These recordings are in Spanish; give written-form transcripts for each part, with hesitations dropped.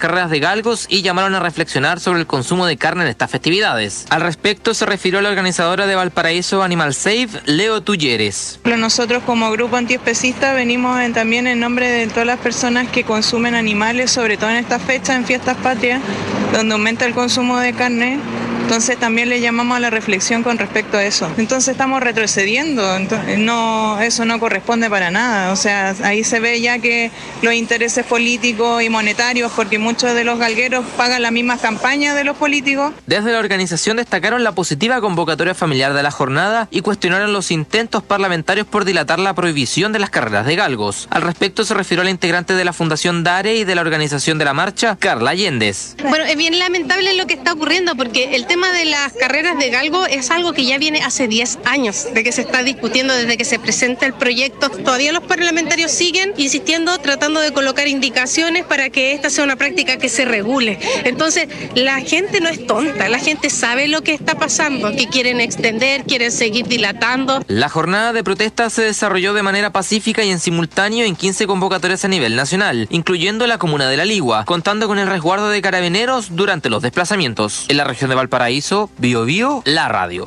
carreras de galgos y llamaron a reflexionar sobre el consumo de carne en estas festividades. Al respecto se refirió la organizadora de Valparaíso Animal Safe, Leo Tulleres. Nosotros como grupo antiespecista venimos también en nombre de todas las personas que consumen animales, sobre todo en estas fechas, en fiestas patrias, donde aumenta el consumo de carne. Entonces también le llamamos a la reflexión con respecto a eso. Entonces estamos retrocediendo, eso no corresponde para nada. O sea, ahí se ve ya que los intereses políticos y monetarios, porque muchos de los galgueros pagan las mismas campañas de los políticos. Desde la organización destacaron la positiva convocatoria familiar de la jornada y cuestionaron los intentos parlamentarios por dilatar la prohibición de las carreras de galgos. Al respecto se refirió a la integrante de la Fundación DARE y de la organización de la marcha, Carla Allendez. Bueno, es bien lamentable lo que está ocurriendo porque el tema de las carreras de galgo es algo que ya viene hace 10 años, de que se está discutiendo desde que se presenta el proyecto. Todavía los parlamentarios siguen insistiendo, tratando de colocar indicaciones para que esta sea una práctica que se regule. Entonces, la gente no es tonta, la gente sabe lo que está pasando, que quieren extender, quieren seguir dilatando. La jornada de protesta se desarrolló de manera pacífica y en simultáneo en 15 convocatorias a nivel nacional, incluyendo la comuna de La Ligua, contando con el resguardo de carabineros durante los desplazamientos. En la región de Valparaíso, Bio Bio, la radio.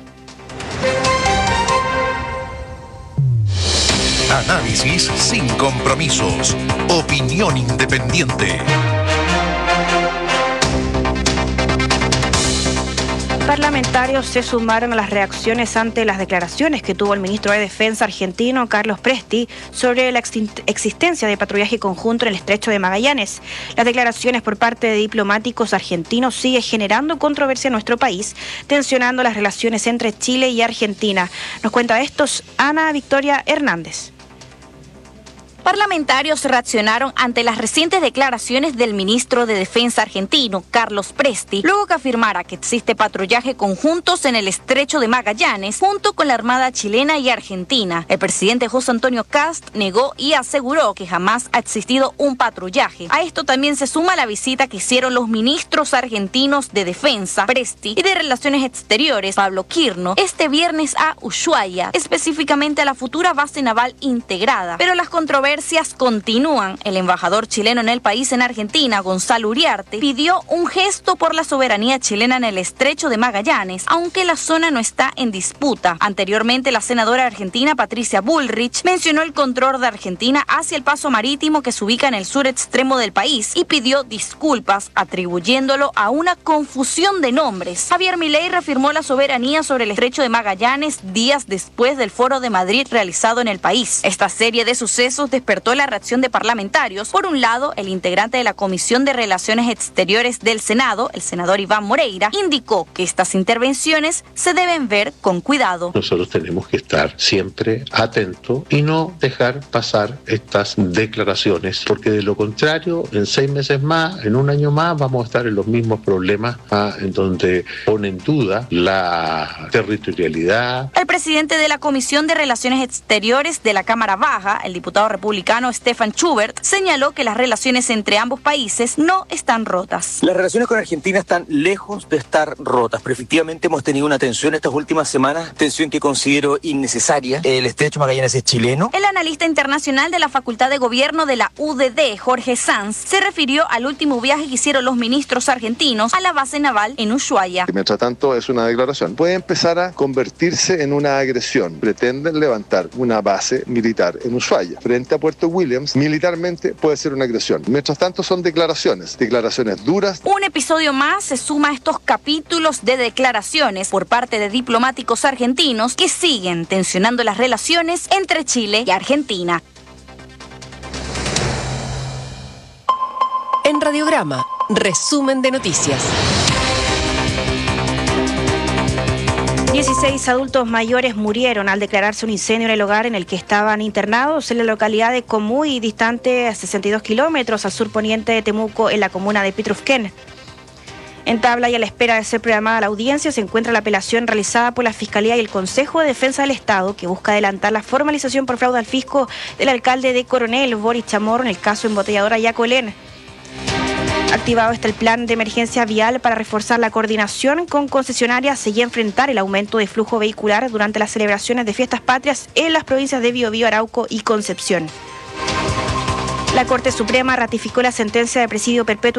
Análisis sin compromisos. Opinión independiente. Parlamentarios se sumaron a las reacciones ante las declaraciones que tuvo el ministro de Defensa argentino, Carlos Presti, sobre la existencia de patrullaje conjunto en el estrecho de Magallanes. Las declaraciones por parte de diplomáticos argentinos siguen generando controversia en nuestro país, tensionando las relaciones entre Chile y Argentina. Nos cuenta esto Ana Victoria Hernández. Parlamentarios reaccionaron ante las recientes declaraciones del ministro de Defensa argentino, Carlos Presti, luego que afirmara que existe patrullaje conjuntos en el estrecho de Magallanes junto con la Armada chilena y argentina. El presidente José Antonio Kast negó y aseguró que jamás ha existido un patrullaje. A esto también se suma la visita que hicieron los ministros argentinos de Defensa, Presti, y de Relaciones Exteriores, Pablo Quirno, este viernes a Ushuaia, específicamente a la futura base naval integrada. Pero las controversias continúan. El embajador chileno en el país en Argentina, Gonzalo Uriarte, pidió un gesto por la soberanía chilena en el estrecho de Magallanes, aunque la zona no está en disputa. Anteriormente, la senadora argentina Patricia Bullrich mencionó el control de Argentina hacia el paso marítimo que se ubica en el sur extremo del país y pidió disculpas, atribuyéndolo a una confusión de nombres. Javier Milei reafirmó la soberanía sobre el estrecho de Magallanes días después del Foro de Madrid realizado en el país. Esta serie de sucesos despertó la reacción de parlamentarios. Por un lado, el integrante de la Comisión de Relaciones Exteriores del Senado, el senador Iván Moreira, indicó que estas intervenciones se deben ver con cuidado. Nosotros tenemos que estar siempre atentos y no dejar pasar estas declaraciones, porque de lo contrario, en 6 meses más, en un año más, vamos a estar en los mismos problemas, en donde pone en duda la territorialidad. El presidente de la Comisión de Relaciones Exteriores de la Cámara Baja, el diputado republicano Stefan Schubert, señaló que las relaciones entre ambos países no están rotas. Las relaciones con Argentina están lejos de estar rotas, pero efectivamente hemos tenido una tensión estas últimas semanas, tensión que considero innecesaria. El estrecho Magallanes es chileno. El analista internacional de la Facultad de Gobierno de la UDD, Jorge Sanz, se refirió al último viaje que hicieron los ministros argentinos a la base naval en Ushuaia. Mientras tanto, es una declaración. Puede empezar a convertirse en una agresión. Pretenden levantar una base militar en Ushuaia, frente a Puerto Williams. Militarmente puede ser una agresión. Mientras tanto, son declaraciones duras. Un episodio más se suma a estos capítulos de declaraciones por parte de diplomáticos argentinos que siguen tensionando las relaciones entre Chile y Argentina. En Radiograma, resumen de noticias. 16 adultos mayores murieron al declararse un incendio en el hogar en el que estaban internados en la localidad de Comuy, distante a 62 kilómetros al surponiente de Temuco, en la comuna de Pitrufquén. En tabla y a la espera de ser programada la audiencia se encuentra la apelación realizada por la Fiscalía y el Consejo de Defensa del Estado, que busca adelantar la formalización por fraude al fisco del alcalde de Coronel, Boris Chamorro, en el caso embotelladora Yacolén. Activado está el plan de emergencia vial para reforzar la coordinación con concesionarias y enfrentar el aumento de flujo vehicular durante las celebraciones de fiestas patrias en las provincias de Biobío, Arauco y Concepción. La Corte Suprema ratificó la sentencia de presidio perpetuo